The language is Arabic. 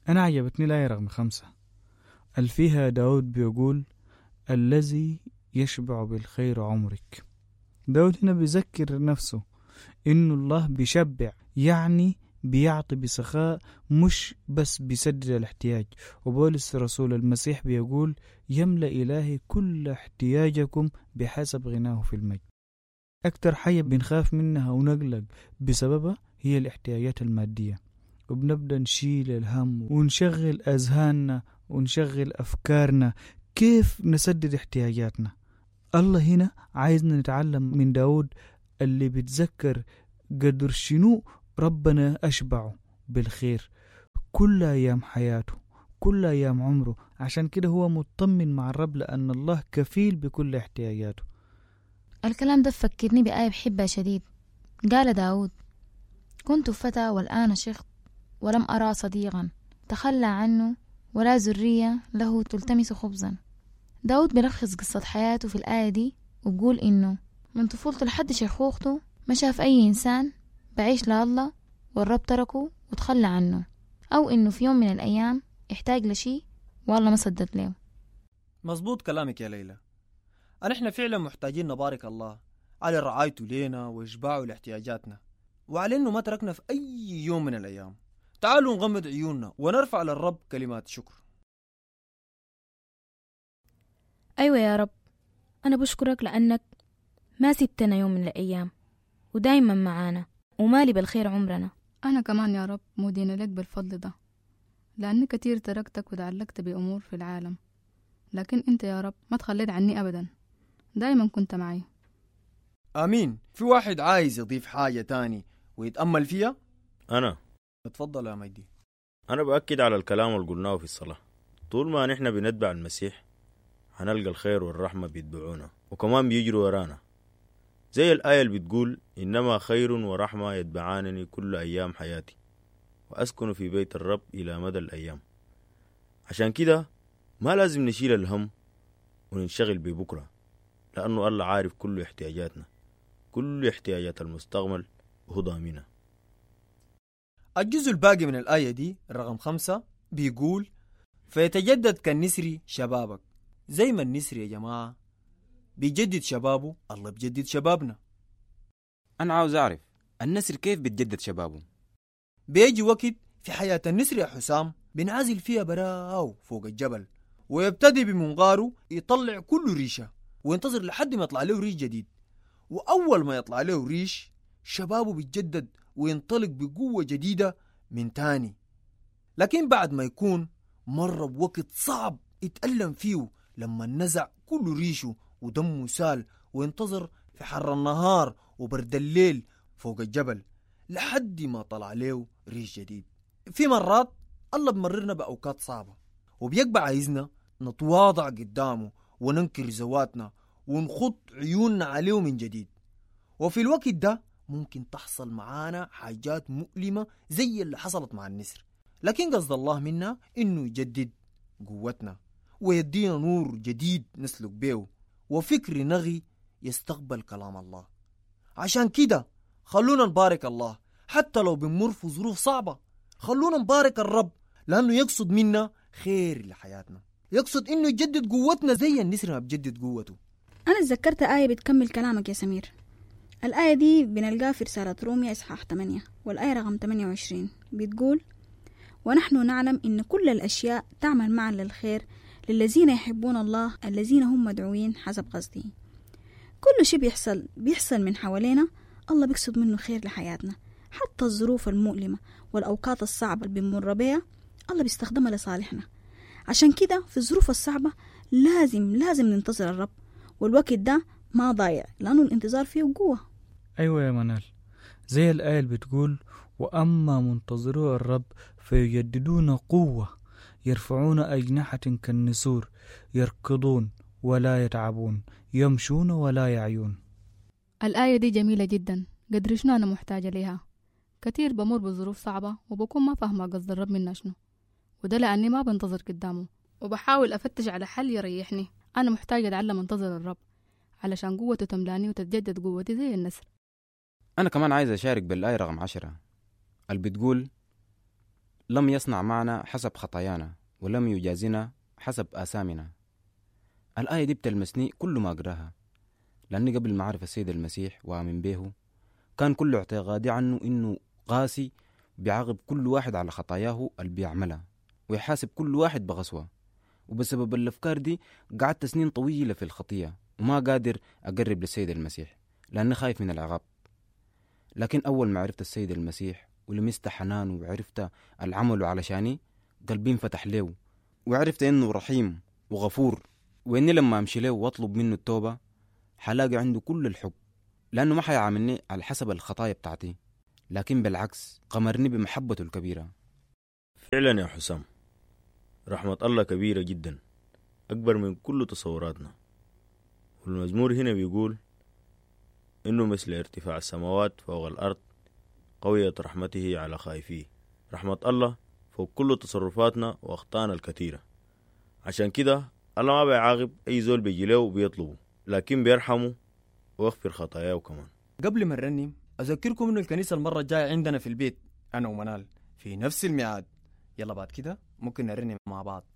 أنا عجبتني الآية رقم 5 فيها داود بيقول الذي يشبع بالخير عمرك. داود هنا بيذكر نفسه إنه الله بيشبع، يعني بيعطي بسخاء، مش بس بيسدد الاحتياج. وبولس رسول المسيح بيقول يملأ إلهي كل احتياجكم بحسب غناه في المجد. أكتر حاجة بنخاف منها ونقلق بسببها هي الاحتياجات المادية، وبنبدأ نشيل الهم ونشغل أذهاننا ونشغل أفكارنا كيف نسدد احتياجاتنا. الله هنا عايزنا نتعلم من داود اللي بيتذكر قدر شنو ربنا أشبعه بالخير كل أيام حياته، كل أيام عمره. عشان كده هو مطمن مع الرب لأن الله كفيل بكل احتياجاته. الكلام ده فكرني بآية بحبها شديد. قال داود كنت فتى والآن شيخت ولم أرى صديقا تخلى عنه ولا ذرية له تلتمس خبزا. داود بيلخص قصة حياته في الآية دي وبقول إنه من طفولته لحد شيخوخته ما شاف أي إنسان بعيش لله والرب تركه وتخلى عنه، أو إنه في يوم من الأيام احتاج لشي والله ما سدد له. مظبوط كلامك يا ليلى. نحن فعلا محتاجين نبارك الله على رعايته لينا وإشباعه لاحتياجاتنا، وعلى إنه ما تركنا في أي يوم من الأيام. تعالوا نغمض عيوننا ونرفع للرب كلمات شكر. أيوة يا رب، أنا بشكرك لأنك ما سبتنا يوم من الأيام ودايما معانا ومالي بالخير عمرنا. أنا كمان يا رب مدينة لك بالفضل ده، لأني كتير تركتك وتعلقت بأمور في العالم، لكن أنت يا رب ما تخليت عني أبدا، دايما كنت معي. آمين. في واحد عايز يضيف حاجة تاني ويتأمل فيها؟ أنا. اتفضل يا مجدي. أنا بأكد على الكلام اللي قلناه في الصلاة. طول ما نحن بنتبع المسيح هنلقى الخير والرحمة بيتبعونا وكمان بيجروا ورانا، زي الآية اللي بتقول إنما خير ورحمة يتبعانني كل أيام حياتي وأسكن في بيت الرب إلى مدى الأيام. عشان كده ما لازم نشيل الهم وننشغل ببكرة، لأنه الله عارف كل احتياجاتنا، كل احتياجات المستقبل وهو ضامنها. الجزء الباقي من الآية دي الرقم 5 بيقول فيتجدد كالنسر شبابك. زي ما النسر يا جماعة بيجدد شبابه، الله بيجدد شبابنا. أنا عاوز أعرف النسر كيف بتجدد شبابه؟ بيجي وقت في حياة النسر يا حسام بنعزل فيها براو فوق الجبل، ويبتدي بمنغاره يطلع كل ريشة وينتظر لحد ما يطلع له ريش جديد. وأول ما يطلع له ريش شبابه بيتجدد وينطلق بقوة جديدة من تاني. لكن بعد ما يكون مر بوقت صعب يتألم فيه لما نزع كل ريشه ودمه سال، وينتظر في حر النهار وبرد الليل فوق الجبل لحد ما طلع له ريش جديد. في مرات الله بمررنا بأوقات صعبة وبيقبع عايزنا نتواضع قدامه وننكر ذواتنا ونخط عيوننا عليه من جديد. وفي الوقت ده ممكن تحصل معانا حاجات مؤلمة زي اللي حصلت مع النسر، لكن قصد الله منا إنه يجدد قوتنا ويدينا نور جديد نسلك بيه وفكر نغي يستقبل كلام الله. عشان كده خلونا نبارك الله حتى لو بنمر في ظروف صعبة. خلونا نبارك الرب لأنه يقصد منا خير لحياتنا، يقصد إنه يجدد قوتنا زي النسر ما بجدد قوته. أنا اتذكرت آية بتكمل كلامك يا سمير. الآية دي بنلقاها في رسالة روميا إصحاح 8 والآية رقم 28 بتقول ونحن نعلم إن كل الأشياء تعمل معا للخير للذين يحبون الله الذين هم مدعوين حسب قصده. كل شيء بيحصل من حوالينا الله بيقصد منه خير لحياتنا، حتى الظروف المؤلمة والأوقات الصعبة اللي بنمر بيها الله بيستخدمها لصالحنا. عشان كده في الظروف الصعبة لازم ننتظر الرب، والوقت ده ما ضايع لأنه الانتظار فيه قوة. أيوة يا منال، زي الآية اللي بتقول وأما منتظرو الرب فيجددون قوة يرفعون أجنحة كالنسور يركضون ولا يتعبون يمشون ولا يعيون. الآية دي جميلة جدا، قدر شنو أنا محتاجة ليها. كتير بمر بظروف صعبة وبكون ما فاهمة قصد الرب منا شنو، وده لأني ما بنتظر قدامه وبحاول أفتش على حل يريحني. أنا محتاجة أتعلم أنتظر الرب علشان قوته تملاني وتتجدد قوتي زي النسر. أنا كمان عايز أشارك بالآية رقم 10 اللي بتقول لم يصنع معنا حسب خطايانا ولم يجازنا حسب آثامنا. الآية دي بتلمسني كل ما أقراها، لأني قبل ما أعرف السيد المسيح وآمن به كان كل اعتقادي عنه إنه قاسي بيعاقب كل واحد على خطاياه اللي بيعملها ويحاسب كل واحد بغسوة. وبسبب الأفكار دي قعدت سنين طويلة في الخطية وما قادر أقرب للسيد المسيح لأني خايف من العقاب. لكن أول ما عرفت السيد المسيح ولمست حنانه وعرفت العمل علشاني قلبي انفتح له، وعرفت إنه رحيم وغفور، وإني لما أمشي له وأطلب منه التوبة حلاقي عنده كل الحب، لأنه ما حيعاملني على حسب الخطايا بتاعتي، لكن بالعكس قمرني بمحبته الكبيرة. فعلا يا حسام، رحمة الله كبيرة جدا أكبر من كل تصوراتنا. والمزمور هنا بيقول إنه مثل ارتفاع السماوات فوق الأرض قوية رحمته على خائفيه. رحمة الله فوق كل تصرفاتنا وأخطائنا الكثيرة، عشان كده الله ما بيعاقب أي زول بيجي له وبيطلبه، لكن بيرحمه ويغفر خطاياه كمان. قبل ما نرنم أذكركم إنه الكنيسة المرة الجاية عندنا في البيت أنا ومنال في نفس الميعاد. يلا بعد كده ممكن نرنم مع بعض.